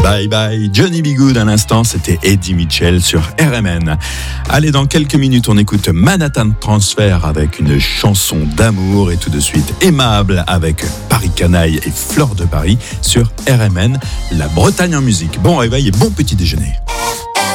Bye bye, Johnny B. Goode à l'instant, c'était Eddie Mitchell sur RMN. Allez, dans quelques minutes, on écoute Manhattan Transfer avec une chanson d'amour et tout de suite Aimable avec Paris Canaille et Fleur de Paris sur RMN, la Bretagne en musique. Bon réveil et bon petit déjeuner.